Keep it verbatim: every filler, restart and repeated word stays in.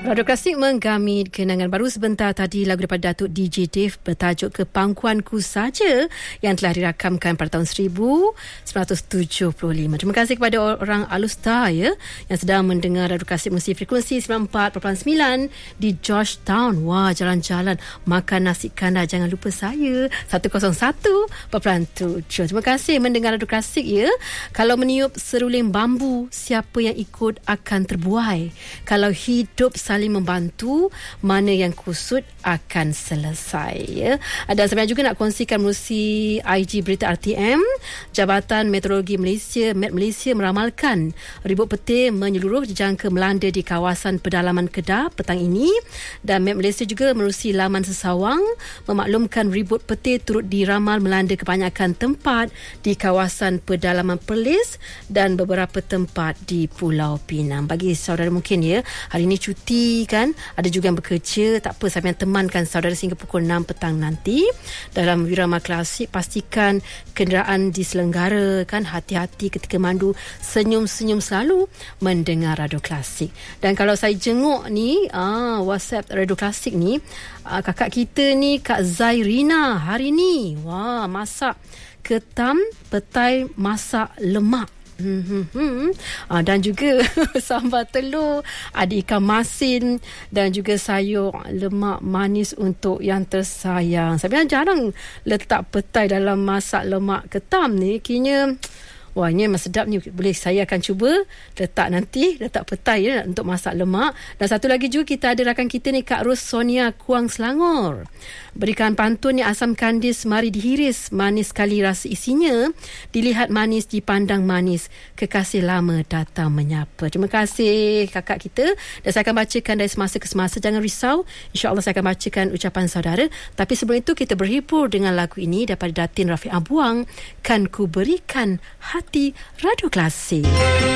Radio Klasik menggamit kenangan baru sebentar tadi, lagu daripada Datuk D J Dave bertajuk Kepangkuanku Saja yang telah dirakamkan pada tahun seribu sembilan ratus tujuh puluh lima. Terima kasih kepada orang Alustar ya yang sedang mendengar Radio Klasik mengisi frekuensi sembilan puluh empat perpuluhan sembilan di Georgetown. Wah, jalan-jalan makan nasi kandar, jangan lupa saya seratus satu perpuluhan tujuh. Terima kasih mendengar Radio Klasik ya. Kalau meniup seruling bambu, siapa yang ikut akan terbuai. Kalau hidup saling membantu, mana yang kusut akan selesai ya. Dan sebenarnya juga nak kongsikan melalui I G Berita R T M, Jabatan Meteorologi Malaysia Met Malaysia meramalkan ribut petir menyeluruh dijangka melanda di kawasan pedalaman Kedah petang ini, dan Met Malaysia juga melalui laman sesawang memaklumkan ribut petir turut diramal melanda kebanyakan tempat di kawasan pedalaman Perlis dan beberapa tempat di Pulau Pinang. Bagi saudara mungkin ya hari ini cuti kan, ada juga yang bekerja, tak apa, saya temankan saudara sehingga pukul enam petang nanti dalam Wirama Klasik. Pastikan kenderaan diselenggara kan, hati-hati ketika mandu, senyum-senyum selalu mendengar Radio Klasik. Dan kalau saya jenguk ni ah, WhatsApp Radio Klasik ni, ah, kakak kita ni Kak Zairina hari ni wah masak ketam petai masak lemak. Hmm, hmm. Ah, dan juga sambal telur, ada ikan masin dan juga sayur lemak manis untuk yang tersayang. Sebenarnya jarang letak petai dalam masak lemak ketam ni. Kini wah, ini memang sedap ni. Boleh, saya akan cuba letak nanti, letak petai ya, untuk masak lemak. Dan satu lagi juga kita ada rakan kita ni, Kak Ros Sonia Kuang Selangor. Berikan pantun yang asam kandis mari dihiris, manis sekali rasa isinya, dilihat manis dipandang manis, kekasih lama datang menyapa. Terima kasih kakak kita, dan saya akan bacakan dari semasa ke semasa. Jangan risau, insya-Allah saya akan bacakan ucapan saudara. Tapi sebelum itu kita berhibur dengan lagu ini daripada Datin Rafiq Abuang, Kan Ku Berikan Hati Radio Klasik.